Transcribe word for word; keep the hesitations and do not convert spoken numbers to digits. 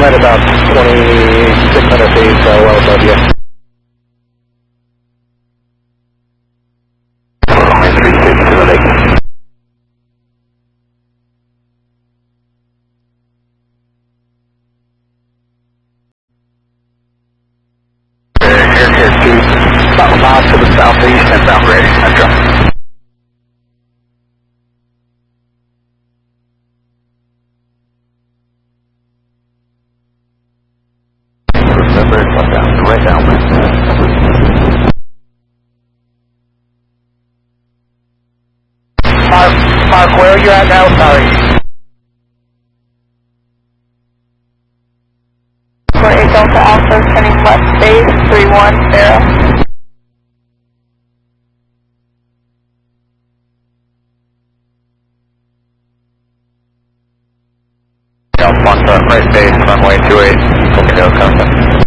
I'm at about twenty-six hundred feet, so well above you. three sixty to the lake. Here, here, two, about a mile to the southeast and about ready. That's right. Remember, it's up down, right down. Mark, Mark, where are you at now? Sorry. For eight Delta Alpha, turning left base, three one zero. Delta one, right base, runway two eight, looking to contact.